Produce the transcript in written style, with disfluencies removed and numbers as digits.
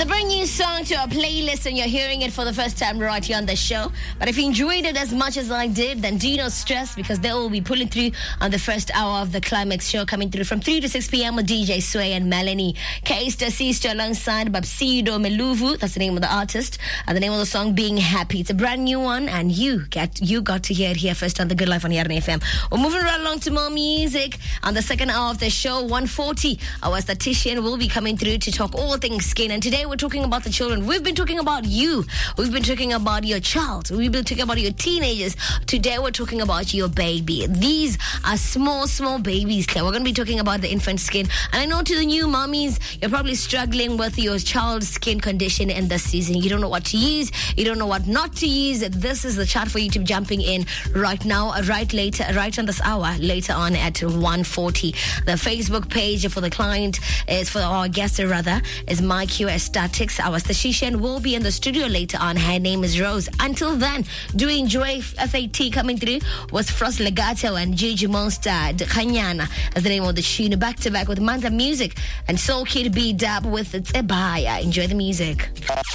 It's a brand new song to our playlist and you're hearing it for the first time right here on the show. But if you enjoyed it as much as I did, then do not stress because they will be pulling through on the first hour of the Climax show, coming through from 3 to 6 p.m. with DJ Sway and Melanie Keister Sister alongside Babsido Meluvu. That's the name of the artist. The name of the song being Happy. It's a brand new one and you got to hear it here first on The Good Life on Yarn FM. We're moving right along to more music. On the second hour of the show, 1:40, our statistician will be coming through to talk all things skin. And today we're talking about the children. We've been talking about you. We've been talking about your child. We've been talking about your teenagers. Today we're talking about your baby. These are small babies. We're going to be talking about the infant skin. And I know to the new mommies, you're probably struggling with your child's skin condition in this season. You don't know what to use. You don't know what not to use. This is the chat for you to be jumping in right now, right on this hour, later on at 1:40. The Facebook page for the client is for our guest rather is MyQS Statics. Our statistician will be in the studio later on. Her name is Rose. Until then, do enjoy FAT coming through with Frost Legato and Gigi Monster de Kanyana as the name of the tune. Back to back with Manta Music and Soul Kid B Dub with It's Ebaya. Enjoy the music.